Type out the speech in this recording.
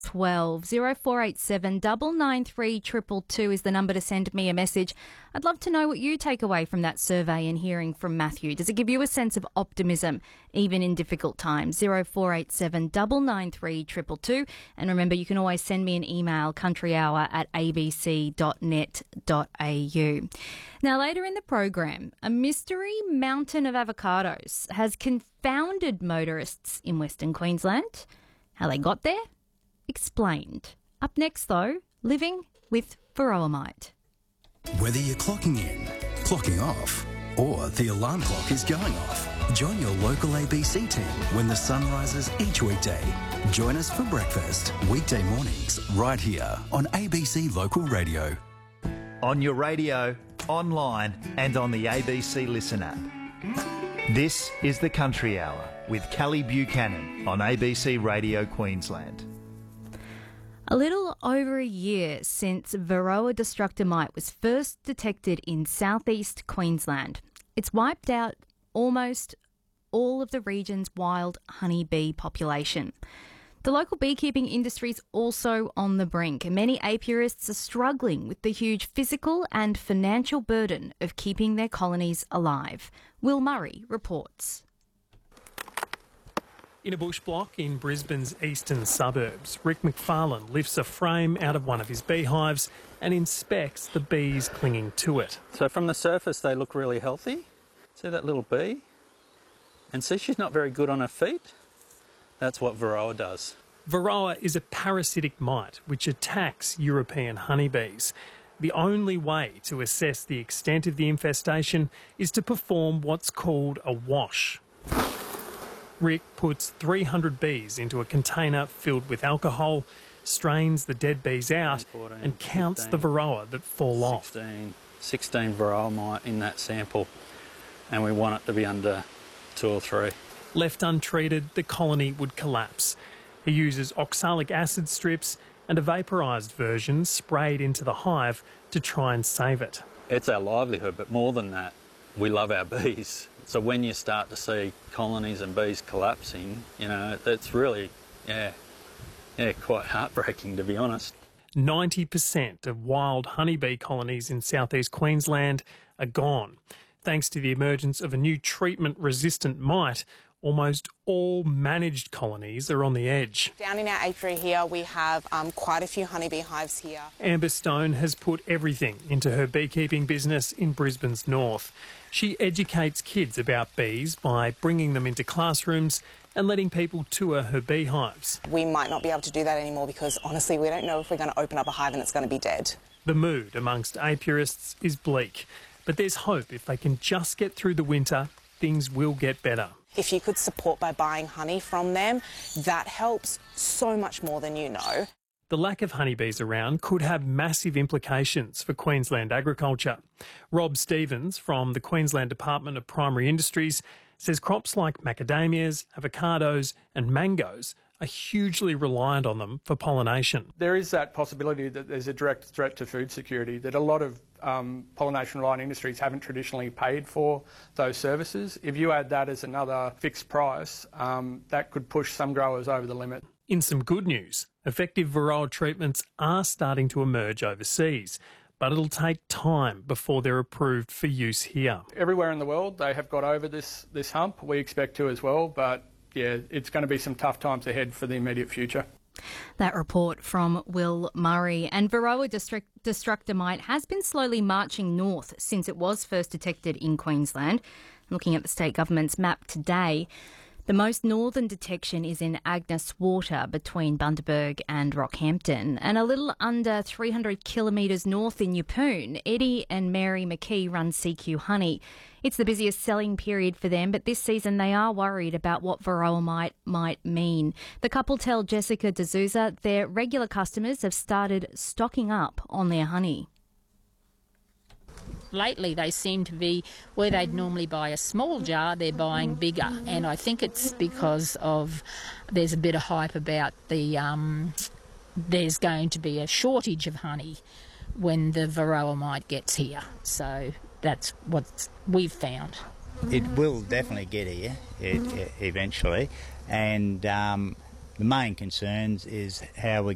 12. 0487 993 222 is the number to send me a message. I'd love to know what you take away from that survey and hearing from Matthew. Does it give you a sense of optimism, even in difficult times? 0487 993 222. And remember, you can always send me an email, countryhour@abc.net.au. Now, later in the program, a mystery mountain of avocados has confounded motorists in Western Queensland. How they got there? Explained. Up next, though, living with varroamite. Whether you're clocking in, clocking off, or the alarm clock is going off, join your local ABC team when the sun rises each weekday. Join us for breakfast, weekday mornings, right here on ABC Local Radio. On your radio, online and on the ABC Listen app. This is the Country Hour with Kelly Buchanan on ABC Radio Queensland. A little over a year since Varroa destructor mite was first detected in southeast Queensland. It's wiped out almost all of the region's wild honeybee population. The local beekeeping industry is also on the brink, and many apiarists are struggling with the huge physical and financial burden of keeping their colonies alive. Will Murray reports. In a bush block in Brisbane's eastern suburbs, Rick McFarlane lifts a frame out of one of his beehives and inspects the bees clinging to it. So from the surface they look really healthy. See that little bee? And see, she's not very good on her feet. That's what Varroa does. Varroa is a parasitic mite which attacks European honeybees. The only way to assess the extent of the infestation is to perform what's called a wash. Rick puts 300 bees into a container filled with alcohol, strains the dead bees out 14, and counts 15, the Varroa that fall off. 16 Varroa mite in that sample, and we want it to be under 2 or 3. Left untreated, the colony would collapse. He uses oxalic acid strips and a vaporised version sprayed into the hive to try and save it. It's our livelihood, but more than that, we love our bees. So when you start to see colonies and bees collapsing, you know, it's really, quite heartbreaking, to be honest. 90% of wild honeybee colonies in southeast Queensland are gone. Thanks to the emergence of a new treatment-resistant mite, almost all managed colonies are on the edge. Down in our apiary here, we have quite a few honeybee hives here. Amber Stone has put everything into her beekeeping business in Brisbane's north. She educates kids about bees by bringing them into classrooms and letting people tour her beehives. We might not be able to do that anymore because, honestly, we don't know if we're going to open up a hive and it's going to be dead. The mood amongst apiarists is bleak, but there's hope. If they can just get through the winter, things will get better. If you could support by buying honey from them, that helps so much more than you know. The lack of honeybees around could have massive implications for Queensland agriculture. Rob Stevens from the Queensland Department of Primary Industries says crops like macadamias, avocados and mangoes are hugely reliant on them for pollination. There is that possibility that there's a direct threat to food security, that a lot of pollination-reliant industries haven't traditionally paid for those services. If you add that as another fixed price, that could push some growers over the limit. In some good news, effective Varroa treatments are starting to emerge overseas, but it'll take time before they're approved for use here. Everywhere in the world they have got over this hump. We expect to as well, but yeah, it's going to be some tough times ahead for the immediate future. That report from Will Murray. And Varroa destructor mite has been slowly marching north since it was first detected in Queensland. Looking at the state government's map today, the most northern detection is in Agnes Water between Bundaberg and Rockhampton, and a little under 300 kilometres north in Yeppoon, Eddie and Mary McKee run CQ Honey. It's the busiest selling period for them, but this season they are worried about what Varroa might mean. The couple tell Jessica D'Souza their regular customers have started stocking up on their honey. Lately they seem to be, where they'd normally buy a small jar, they're buying bigger, and I think it's because of there's a bit of hype about there's going to be a shortage of honey when the Varroa mite gets here. So that's what we've found. It will definitely get here eventually, and the main concerns is how we're